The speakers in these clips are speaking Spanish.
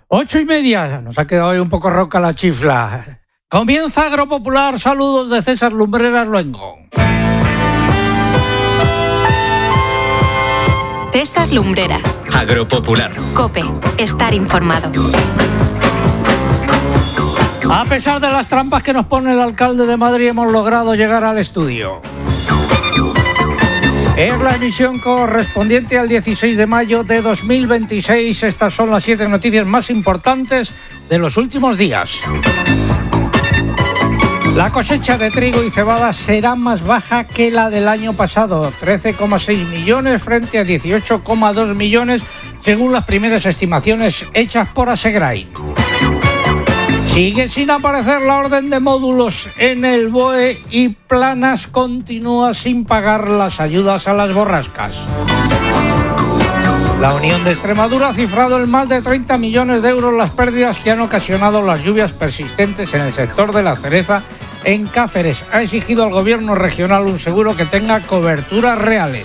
8:30, nos ha quedado hoy un poco roca la chifla. Comienza Agropopular, saludos de César Lumbreras Luengo. César Lumbreras. Agropopular. COPE, estar informado. A pesar de las trampas que nos pone el alcalde de Madrid, hemos logrado llegar al estudio. Es la emisión correspondiente al 16 de mayo de 2026. Estas son las 7 noticias más importantes de los últimos días. La cosecha de trigo y cebada será más baja que la del año pasado, 13,6 millones frente a 18,2 millones, según las primeras estimaciones hechas por Asegrain. Sigue sin aparecer la orden de módulos en el BOE y Planas continúa sin pagar las ayudas a las borrascas. La Unión de Extremadura ha cifrado en más de 30 millones de euros las pérdidas que han ocasionado las lluvias persistentes en el sector de la cereza en Cáceres. Ha exigido al gobierno regional un seguro que tenga coberturas reales.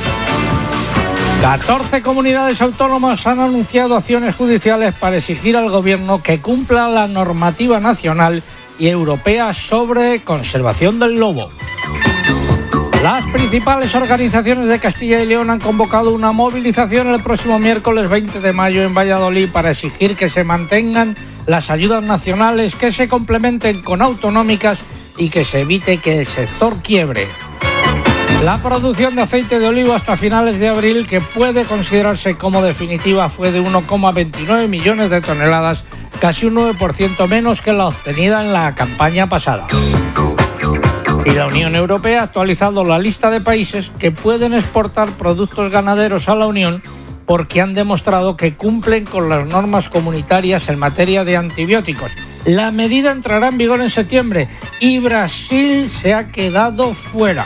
14 comunidades autónomas han anunciado acciones judiciales para exigir al gobierno que cumpla la normativa nacional y europea sobre conservación del lobo. Las principales organizaciones de Castilla y León han convocado una movilización el próximo miércoles 20 de mayo en Valladolid para exigir que se mantengan las ayudas nacionales, que se complementen con autonómicas y que se evite que el sector quiebre. La producción de aceite de oliva hasta finales de abril, que puede considerarse como definitiva, fue de 1,29 millones de toneladas, casi un 9% menos que la obtenida en la campaña pasada. Y la Unión Europea ha actualizado la lista de países que pueden exportar productos ganaderos a la Unión porque han demostrado que cumplen con las normas comunitarias en materia de antibióticos. La medida entrará en vigor en septiembre y Brasil se ha quedado fuera.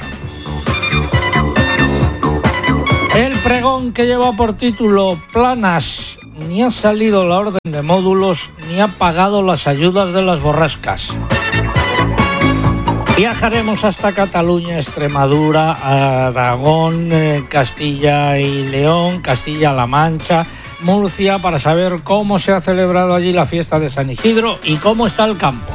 El pregón, que lleva por título Planas, ni ha salido la orden de módulos ni ha pagado las ayudas de las borrascas. Viajaremos hasta Cataluña, Extremadura, Aragón, Castilla y León, Castilla-La Mancha, Murcia, para saber cómo se ha celebrado allí la fiesta de San Isidro y cómo está el campo.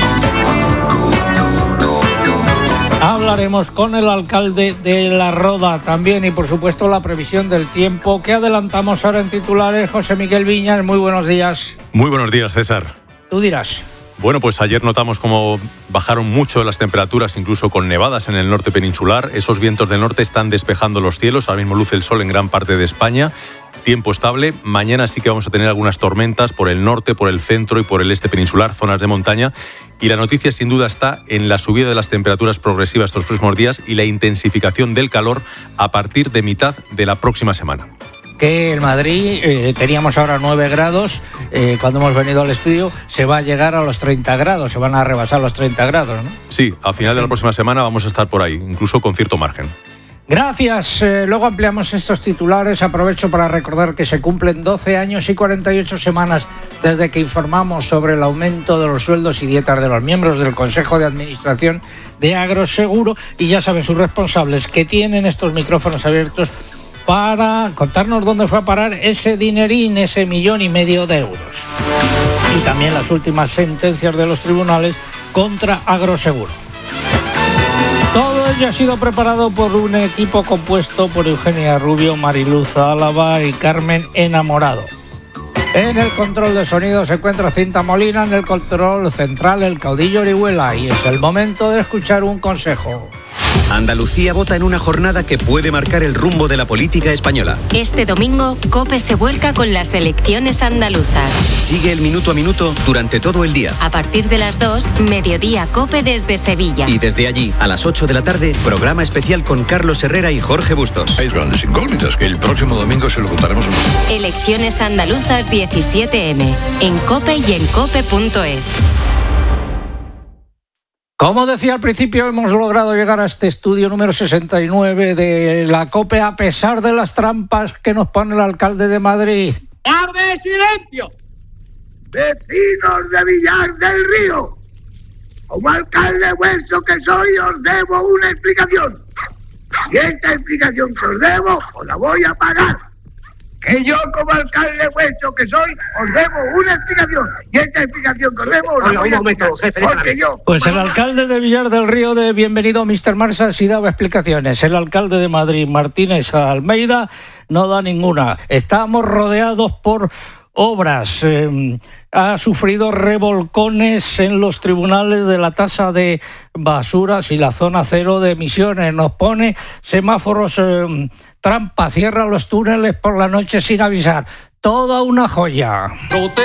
Hablaremos con el alcalde de La Roda también y, por supuesto, la previsión del tiempo que adelantamos ahora en titulares. José Miguel Viñas, muy buenos días. Muy buenos días, César. Tú dirás. Bueno, pues ayer notamos cómo bajaron mucho las temperaturas, incluso con nevadas en el norte peninsular. Esos vientos del norte están despejando los cielos. Ahora mismo luce el sol en gran parte de España. Tiempo estable. Mañana sí que vamos a tener algunas tormentas por el norte, por el centro y por el este peninsular, zonas de montaña. Y la noticia sin duda está en la subida de las temperaturas progresivas estos próximos días y la intensificación del calor a partir de mitad de la próxima semana. Que en Madrid teníamos ahora 9 grados, cuando hemos venido al estudio se va a llegar a los 30 grados, se van a rebasar los 30 grados, ¿no? Sí, a final de la próxima semana vamos a estar por ahí, incluso con cierto margen. Gracias. Luego ampliamos estos titulares. Aprovecho para recordar que se cumplen 12 años y 48 semanas desde que informamos sobre el aumento de los sueldos y dietas de los miembros del Consejo de Administración de Agroseguro, y ya saben sus responsables que tienen estos micrófonos abiertos para contarnos dónde fue a parar ese dinerín, ese 1,5 millones de euros. Y también las últimas sentencias de los tribunales contra Agroseguro. Todo ello ha sido preparado por un equipo compuesto por Eugenia Rubio, Mariluz Álava y Carmen Enamorado. En el control de sonido se encuentra Cinta Molina, en el control central el caudillo Orihuela, y es el momento de escuchar un consejo. Andalucía vota en una jornada que puede marcar el rumbo de la política española. Este domingo, COPE se vuelca con las elecciones andaluzas. Sigue el minuto a minuto durante todo el día. A partir de las 2, Mediodía COPE desde Sevilla. Y desde allí, a las 8 de la tarde, programa especial con Carlos Herrera y Jorge Bustos. Hay grandes incógnitas que el próximo domingo se lo contaremos a nosotros. Elecciones andaluzas 17M, en COPE y en COPE.es. Como decía al principio, hemos logrado llegar a este estudio número 69 de la COPE a pesar de las trampas que nos pone el alcalde de Madrid. ¡Guarde silencio! Vecinos de Villar del Río, como alcalde vuestro que soy, os debo una explicación. Y esta explicación que os debo, os la voy a pagar. que yo como alcalde vuestro que soy, os debo una explicación. Y esta explicación que os debo os la voy a explicar, porque yo... Pues el alcalde de Villar del Río de Bienvenido, Mr. Marsal, sí daba explicaciones. El alcalde de Madrid, Martínez Almeida, no da ninguna. Estamos rodeados por obras. Ha sufrido revolcones en los tribunales de la tasa de basuras y la zona cero de emisiones. Nos pone semáforos trampa, cierra los túneles por la noche sin avisar. Toda una joya.